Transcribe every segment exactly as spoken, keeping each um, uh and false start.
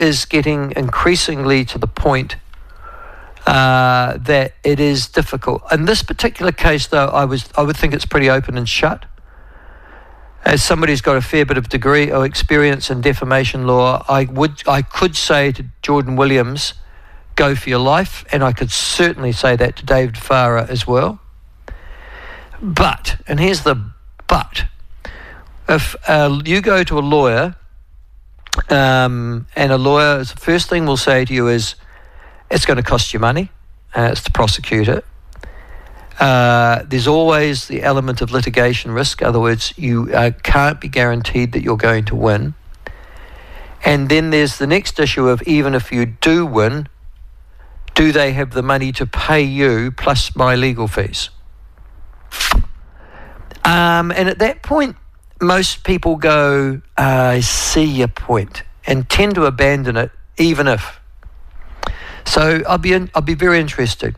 is getting increasingly to the point uh, that it is difficult. In this particular case, though, I was I would think it's pretty open and shut. As somebody who's got a fair bit of degree or experience in defamation law, I would I could say to Jordan Williams, go for your life, and I could certainly say that to David Farah as well. But, and here's the but, if uh, you go to a lawyer, um, and a lawyer, the first thing we'll say to you is, it's going to cost you money, uh, it's to prosecute it. Uh, there's always the element of litigation risk. In other words, you uh, can't be guaranteed that you're going to win. And then there's the next issue of, even if you do win, do they have the money to pay you plus my legal fees? Um, and at that point, most people go, I see your point, and tend to abandon it, even if. So I'll be in, I'll be very interested.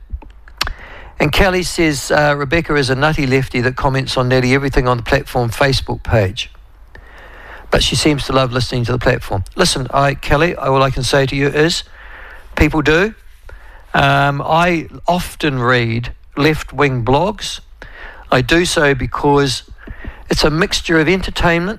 And Kelly says, uh, Rebecca is a nutty lefty that comments on nearly everything on the platform Facebook page. But she seems to love listening to the platform. Listen, I, Kelly, all I can say to you is, people do. Um, I often read left-wing blogs. I do so because it's a mixture of entertainment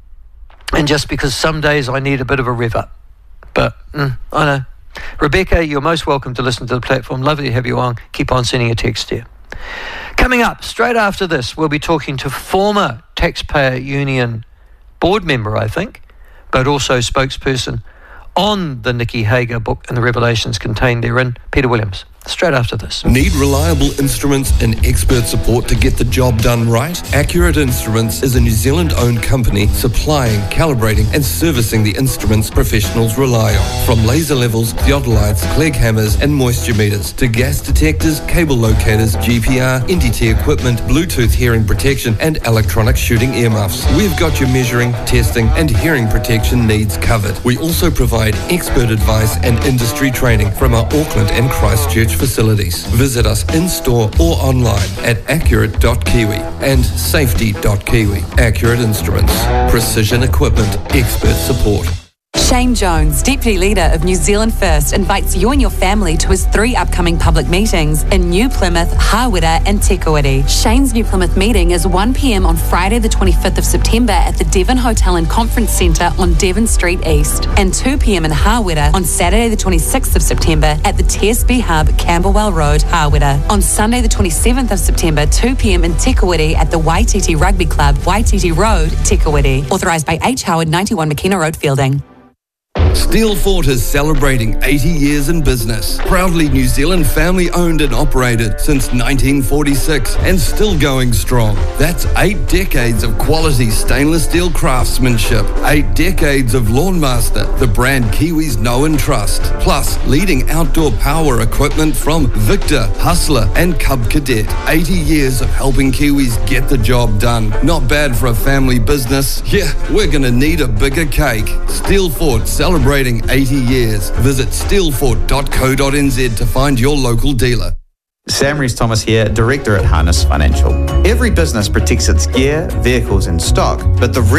and just because some days I need a bit of a rev up. But mm, I know. Rebecca, you're most welcome to listen to the platform. Lovely to have you on. Keep on sending a text here. Coming up, straight after this, we'll be talking to former Taxpayer Union board member, I think, but also spokesperson on the Nikki Hager book and the revelations contained therein, Peter Williams. Straight after this. Need reliable instruments and expert support to get the job done right? Accurate Instruments is a New Zealand-owned company supplying, calibrating and servicing the instruments professionals rely on. From laser levels, theodolites, Clegg hammers and moisture meters to gas detectors, cable locators, G P R, N D T equipment, Bluetooth hearing protection and electronic shooting earmuffs. We've got your measuring, testing and hearing protection needs covered. We also provide expert advice and industry training from our Auckland and Christchurch facilities. Visit us in-store or online at accurate dot kiwi and safety dot kiwi. Accurate Instruments. Precision equipment. Expert support. Shane Jones, Deputy Leader of New Zealand First, invites you and your family to his three upcoming public meetings in New Plymouth, Hawera and Te Kuiti. Shane's New Plymouth meeting is one p.m. on Friday the twenty-fifth of September at the Devon Hotel and Conference Centre on Devon Street East, and two p.m. in Hawera on Saturday the twenty-sixth of September at the T S B Hub, Camberwell Road, Hawera. On Sunday the twenty-seventh of September, two p.m. in Te Kuiti at the Waititi Rugby Club, Waititi Road, Te Kuiti. Authorised by H. Howard, ninety-one McKenna Road, Fielding. Steelfort is celebrating eighty years in business. Proudly New Zealand family owned and operated since nineteen forty-six and still going strong. That's eight decades of quality stainless steel craftsmanship. Eight decades of Lawnmaster, the brand Kiwis know and trust. Plus leading outdoor power equipment from Victor, Hustler and Cub Cadet. eighty years of helping Kiwis get the job done. Not bad for a family business. Yeah, we're gonna need a bigger cake. Steelfort celebrating eighty years. Visit steelfort dot co dot n z to find your local dealer. Sam Rees-Thomas here, Director at Harness Financial. Every business protects its gear, vehicles and stock, but the